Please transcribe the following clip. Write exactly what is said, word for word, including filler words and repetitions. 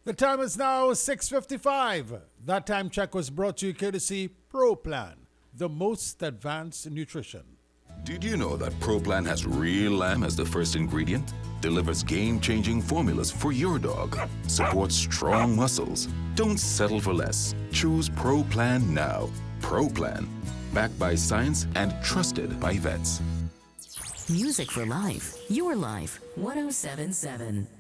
The time is now six fifty-five. That time check was brought to you courtesy Pro Plan, the most advanced nutrition. Did you know that Pro Plan has real lamb as the first ingredient? Delivers game-changing formulas for your dog. Supports strong muscles. Don't settle for less. Choose Pro Plan now. Pro Plan. Backed by science and trusted by vets. Music for life. Your life. ten seventy-seven.